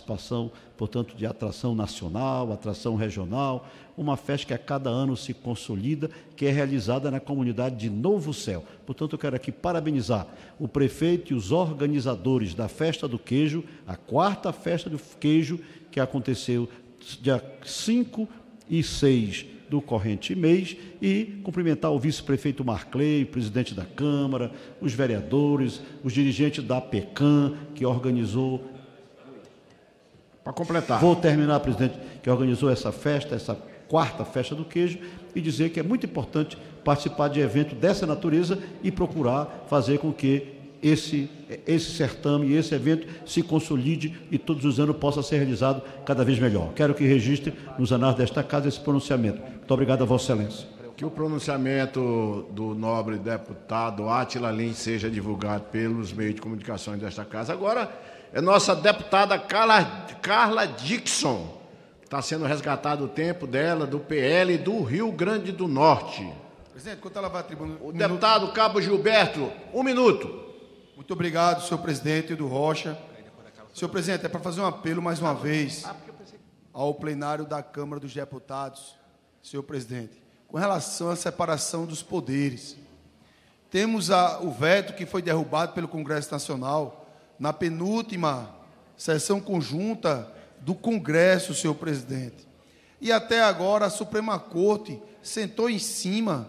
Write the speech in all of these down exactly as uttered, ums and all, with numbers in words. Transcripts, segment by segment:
participação, portanto, de atração nacional, atração regional, uma festa que a cada ano se consolida, que é realizada na comunidade de Novo Céu. Portanto, eu quero aqui parabenizar o prefeito e os organizadores da Festa do Queijo, a quarta Festa do Queijo, que aconteceu dia cinco e seis do corrente mês, e cumprimentar o vice-prefeito Marclay, presidente da Câmara, os vereadores, os dirigentes da PECAM, que organizou... Para completar. Vou terminar, presidente, que organizou essa festa, essa quarta Festa do Queijo, e dizer que é muito importante participar de evento dessa natureza e procurar fazer com que esse, esse certame, esse evento se consolide e todos os anos possa ser realizado cada vez melhor. Quero que registre nos anais desta casa esse pronunciamento. Muito obrigado a Vossa Excelência. Que o pronunciamento do nobre deputado Átila Lins seja divulgado pelos meios de comunicação desta casa. Agora é nossa deputada Carla, Carla Dixon. Está sendo resgatado o tempo dela, do P L do Rio Grande do Norte. Presidente, quando ela vai à tribuna... O um deputado minuto. Cabo Gilberto, um minuto. Muito obrigado, senhor presidente do Rocha. Senhor presidente, é para fazer um apelo mais uma vez ao plenário da Câmara dos Deputados, senhor presidente, com relação à separação dos poderes. Temos a, o veto que foi derrubado pelo Congresso Nacional na penúltima sessão conjunta do Congresso, senhor presidente. E até agora a Suprema Corte sentou em cima,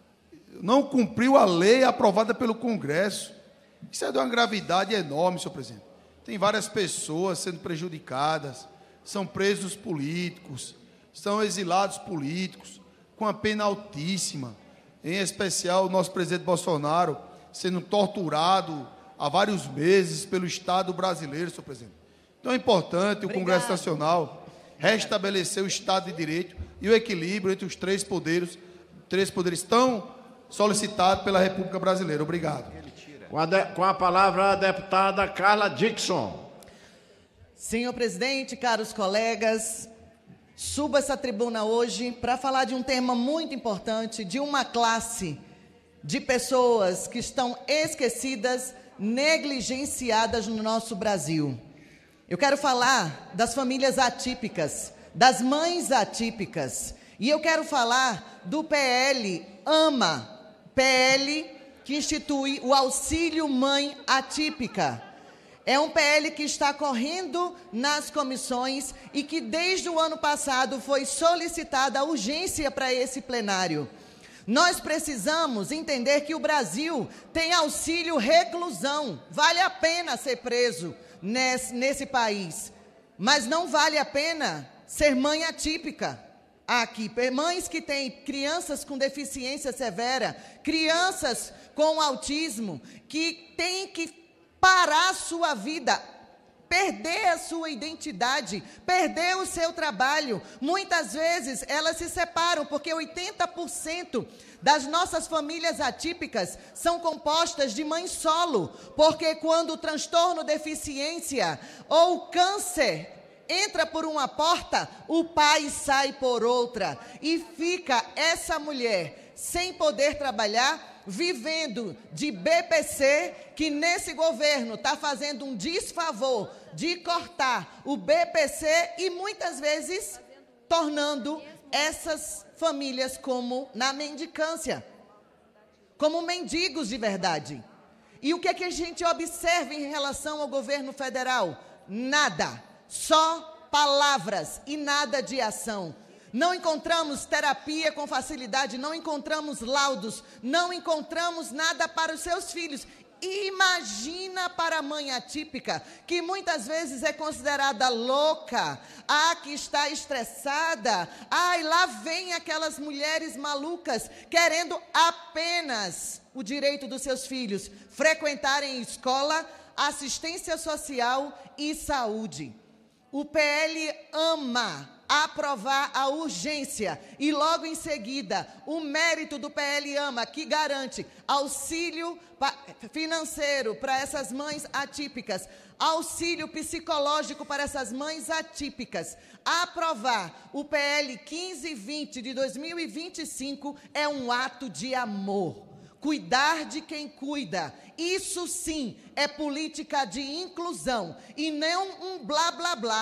não cumpriu a lei aprovada pelo Congresso. Isso é de uma gravidade enorme, senhor presidente. Tem várias pessoas sendo prejudicadas, são presos políticos, são exilados políticos, com a pena altíssima. Em especial, o nosso presidente Bolsonaro sendo torturado há vários meses pelo Estado brasileiro, senhor presidente. Então é importante o Obrigado. Congresso Nacional restabelecer o Estado de Direito e o equilíbrio entre os três poderes, três poderes tão solicitados pela República Brasileira. Obrigado. Com a, de, com a palavra a deputada Carla Dixon. Senhor presidente, caros colegas, subo essa tribuna hoje para falar de um tema muito importante, de uma classe de pessoas que estão esquecidas, negligenciadas no nosso Brasil. Eu quero falar das famílias atípicas, das mães atípicas, e eu quero falar do P L AMA, P L que institui o auxílio mãe atípica. É um P L que está correndo nas comissões e que desde o ano passado foi solicitada a urgência para esse plenário. Nós precisamos entender que o Brasil tem auxílio reclusão. Vale a pena ser preso nesse, nesse país, mas não vale a pena ser mãe atípica. Aqui, mães que têm crianças com deficiência severa, crianças com autismo, que têm que parar a sua vida, perder a sua identidade, perder o seu trabalho. Muitas vezes elas se separam, porque oitenta por cento das nossas famílias atípicas são compostas de mães solo, porque quando o transtorno deficiência ou câncer entra por uma porta, o pai sai por outra, e fica essa mulher sem poder trabalhar, vivendo de B P C, que nesse governo está fazendo um desfavor de cortar o B P C e muitas vezes tornando essas famílias como na mendicância, como mendigos de verdade. E o que é que a gente observa em relação ao governo federal? Nada. Só palavras e nada de ação. Não encontramos terapia com facilidade, não encontramos laudos, não encontramos nada para os seus filhos. Imagina para a mãe atípica, que muitas vezes é considerada louca, a que está estressada. Ai, lá vem aquelas mulheres malucas querendo apenas o direito dos seus filhos frequentarem escola, assistência social e saúde. O P L ama aprovar a urgência e logo em seguida o mérito do P L AMA, que garante auxílio financeiro para essas mães atípicas, auxílio psicológico para essas mães atípicas. Aprovar o P L quinze vinte de dois mil e vinte e cinco é um ato de amor. Cuidar de quem cuida, isso sim é política de inclusão e não um blá blá blá.